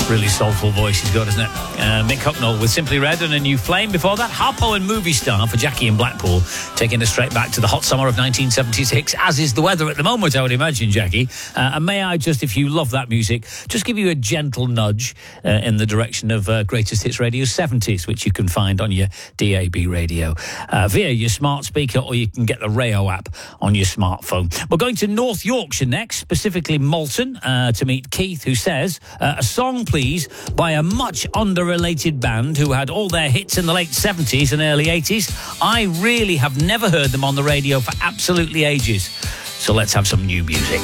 Really soulful voice he's got, isn't it? Mick Hucknall with Simply Red and A New Flame. Before that, Harpo and Movie Star for Jackie in Blackpool, taking us straight back to the hot summer of 1976, as is the weather at the moment, I would imagine, Jackie. And may I just, if you love that music, just give you a gentle nudge in the direction of Greatest Hits Radio 70s, which you can find on your DAB radio via your smart speaker, or you can get the Rayo app on your smartphone. We're going to North Yorkshire next, specifically Malton, to meet Keith, who says, a song, please, by a much underrated band who had all their hits in the late 70s and early 80s. I really have never heard them on the radio for absolutely ages. So let's have some new music.